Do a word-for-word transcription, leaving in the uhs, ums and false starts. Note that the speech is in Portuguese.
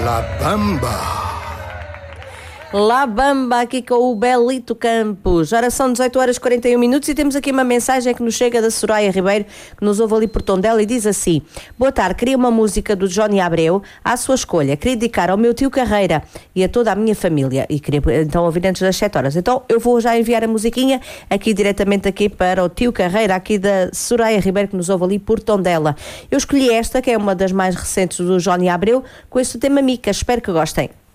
La Bamba. La Bamba aqui com o Belito Campos. Ora, são dezoito horas e quarenta e um minutos e temos aqui uma mensagem que nos chega da Soraya Ribeiro, que nos ouve ali por Tondela, e diz assim: boa tarde, queria uma música do Johnny Abreu à sua escolha, queria dedicar ao meu tio Carreira e a toda a minha família, e queria então ouvir antes das sete horas. Então eu vou já enviar a musiquinha aqui diretamente aqui para o tio Carreira, aqui da Soraya Ribeiro, que nos ouve ali por Tondela. Eu escolhi esta, que é uma das mais recentes do Johnny Abreu, com este tema Mica. Espero que gostem.